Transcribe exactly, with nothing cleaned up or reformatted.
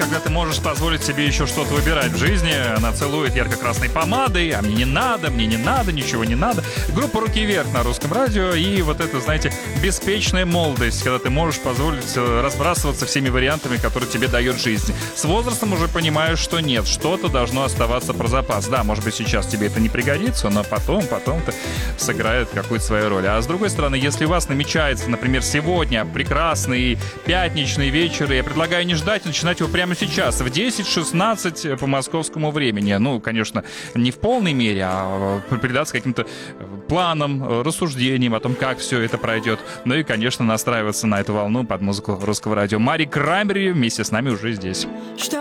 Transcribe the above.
когда ты можешь позволить себе еще что-то выбирать в жизни. Она целует ярко-красной помадой, а мне не надо, мне не надо, ничего не надо. Группа «Руки вверх» на Русском радио. И вот это, знаете, беспечная молодость, когда ты можешь позволить разбрасываться всеми вариантами, которые тебе дает жизнь. С возрастом уже понимаешь, что нет, что-то должно оставаться про запас. Да, может быть, сейчас тебе это не пригодится, но потом, потом-то сыграет какую-то свою роль. А с другой стороны, если у вас намечается, например, сегодня прекрасный пятничный вечер, я предлагаю не ждать, начинать его прямо сейчас, в десять шестнадцать по московскому времени. Ну, конечно, не в полной мере, а предаться каким-то планам, рассуждениям о том, как все это пройдет. Ну и, конечно, настраиваться на эту волну под музыку Русского радио. Мари Краймбрери вместе с нами уже здесь.